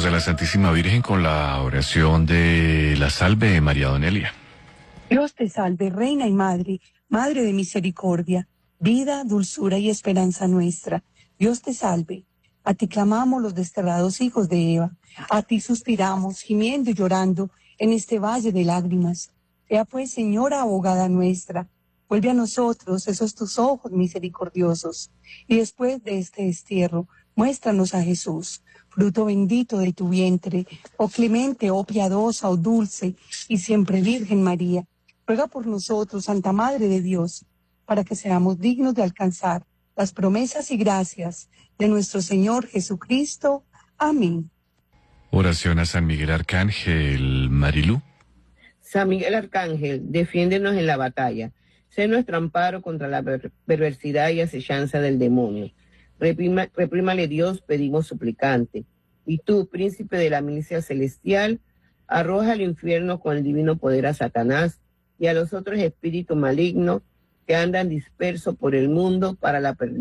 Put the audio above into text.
Acompañemos a la Santísima Virgen con la oración de la Salve de María Donelia. Dios te salve, Reina y Madre, Madre de misericordia, vida, dulzura y esperanza nuestra. Dios te salve. A ti clamamos los desterrados hijos de Eva. A ti suspiramos, gimiendo y llorando en este valle de lágrimas. Sea pues, Señora, abogada nuestra, vuelve a nosotros esos tus ojos misericordiosos. Y después de este destierro, muéstranos a Jesús, fruto bendito de tu vientre, oh clemente, oh piadosa, oh dulce y siempre Virgen María. Ruega por nosotros, Santa Madre de Dios, para que seamos dignos de alcanzar las promesas y gracias de nuestro Señor Jesucristo. Amén. Oración a San Miguel Arcángel. Marilú. San Miguel Arcángel, defiéndenos en la batalla. Sé nuestro amparo contra la perversidad y acechanza del demonio. Reprímale Dios, pedimos suplicante. Y tú, príncipe de la milicia celestial, arroja al infierno con el divino poder a Satanás y a los otros espíritus malignos que andan dispersos por el mundo para la perdición